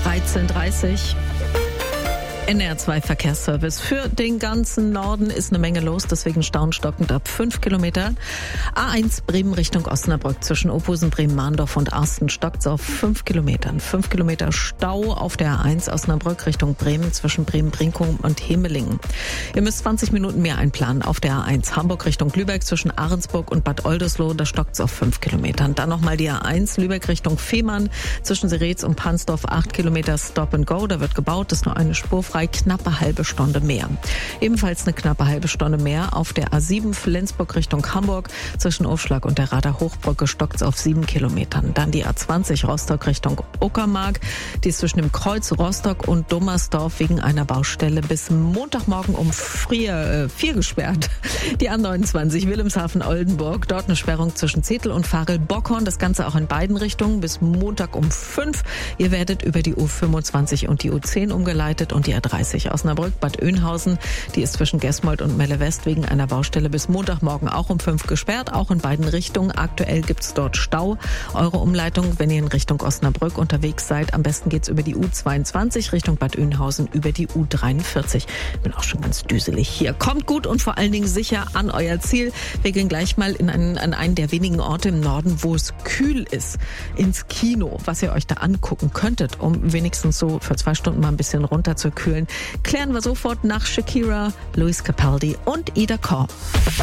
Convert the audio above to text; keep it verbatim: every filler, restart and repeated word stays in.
dreizehn Uhr dreißig. N R zwei Verkehrsservice. Für den ganzen Norden ist eine Menge los, deswegen Stauen stockend ab fünf Kilometer. A eins Bremen Richtung Osnabrück zwischen Opusen, Bremen-Mahndorf und Arsten stockt auf fünf Kilometern. fünf Kilometer Stau auf der A eins Osnabrück Richtung Bremen zwischen Bremen-Brinkum und Hemelingen. Ihr müsst zwanzig Minuten mehr einplanen auf der A eins Hamburg Richtung Lübeck zwischen Ahrensburg und Bad Oldesloe, da stockt auf fünf Kilometern. Dann nochmal die A eins Lübeck Richtung Fehmarn zwischen Seretz und Pansdorf acht Kilometer Stop and Go, da wird gebaut, ist nur eine Spur frei. Knappe halbe Stunde mehr. Ebenfalls eine knappe halbe Stunde mehr auf der A sieben Flensburg Richtung Hamburg zwischen Aufschlag und der Rader Hochbrücke stockt auf sieben Kilometern. Dann die A zwanzig Rostock Richtung Uckermark, die ist zwischen dem Kreuz Rostock und Dummersdorf wegen einer Baustelle bis Montagmorgen um vier, äh, vier gesperrt. Die A neunundzwanzig Wilhelmshaven Oldenburg, dort eine Sperrung zwischen Zetel und Varel-Bockhorn, das Ganze auch in beiden Richtungen bis Montag um fünf. Ihr werdet über die U fünfundzwanzig und die U zehn umgeleitet und die A dreißig Osnabrück, Bad Oeynhausen, die ist zwischen Gesmold und Melle West wegen einer Baustelle bis Montagmorgen auch um fünf gesperrt, auch in beiden Richtungen. Aktuell gibt's dort Stau. Eure Umleitung, wenn ihr in Richtung Osnabrück unterwegs seid, am besten geht's über die U zweiundzwanzig Richtung Bad Oeynhausen über die U dreiundvierzig. Bin auch schon ganz düselig hier. Kommt gut und vor allen Dingen sicher an euer Ziel. Wir gehen gleich mal in einen, an einen der wenigen Orte im Norden, wo es kühl ist, ins Kino, was ihr euch da angucken könntet, um wenigstens so für zwei Stunden mal ein bisschen runterzukühlen. Klären wir sofort nach Shakira, Luis Capaldi und Ida Korn.